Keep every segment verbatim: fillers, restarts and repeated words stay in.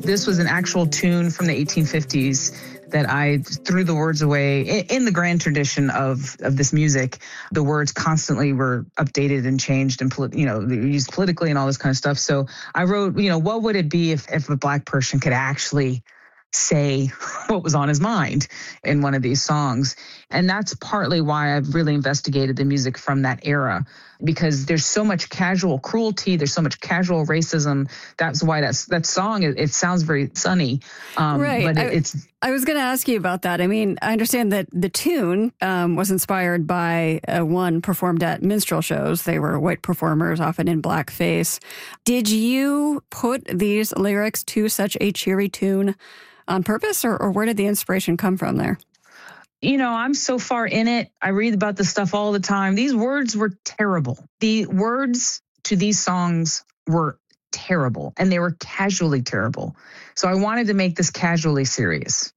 This was an actual tune from the eighteen fifties that I threw the words away. In the grand tradition of, of this music, the words constantly were updated and changed and, you know, used politically and all this kind of stuff. So I wrote, you know, what would it be if, if a Black person could actually say what was on his mind in one of these songs? And that's partly why I've really investigated the music from that era, because there's so much casual cruelty, there's so much casual racism. That's why that's, that song, it, it sounds very sunny. Um, right. But it, I, it's... I was going to ask you about that. I mean, I understand that the tune um, was inspired by uh, one performed at minstrel shows. They were white performers, often in blackface. Did you put these lyrics to such a cheery tune on purpose, or, or where did the inspiration come from there? You know, I'm so far in it. I read about this stuff all the time. These words were terrible. The words to these songs were terrible, and they were casually terrible. So I wanted to make this casually serious.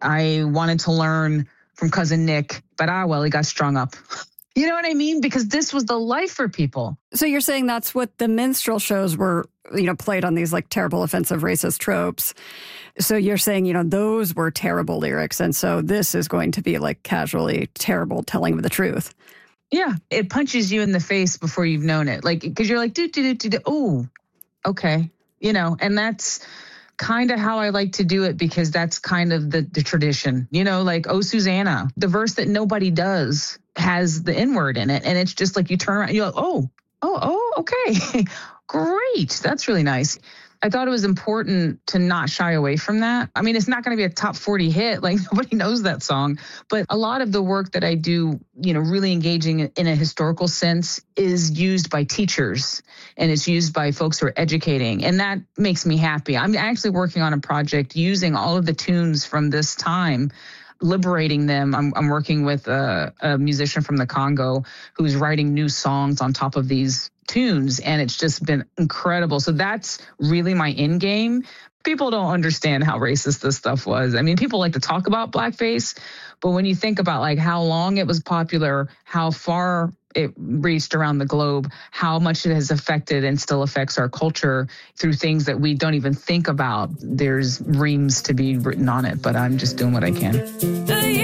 I wanted to learn from Cousin Nick, but ah, well, he got strung up. You know what I mean? Because this was the life for people. So you're saying that's what the minstrel shows were, you know, played on these like terrible, offensive, racist tropes. So you're saying, you know, those were terrible lyrics. And so this is going to be like casually terrible telling of the truth. Yeah. It punches you in the face before you've known it. Like, because you're like, do, do, do, do, oh, okay. You know, and that's kind of how I like to do it, because that's kind of the, the tradition, you know, like, oh, Susanna, the verse that nobody does has the N word in it. And it's just like, you turn around and you're like, oh, oh, oh, okay. Great. That's really nice. I thought it was important to not shy away from that. I mean, it's not going to be a top forty hit. Like, nobody knows that song. But a lot of the work that I do, you know, really engaging in a historical sense, is used by teachers, and it's used by folks who are educating. And that makes me happy. I'm actually working on a project using all of the tunes from this time, liberating them. I'm, I'm working with a, a musician from the Congo who's writing new songs on top of these tunes, and it's just been incredible. So that's really my end game. People don't understand how racist this stuff was. I mean, people like to talk about blackface, but when you think about like how long it was popular, how far it reached around the globe, how much it has affected and still affects our culture through things that we don't even think about, there's reams to be written on it, but I'm just doing what I can.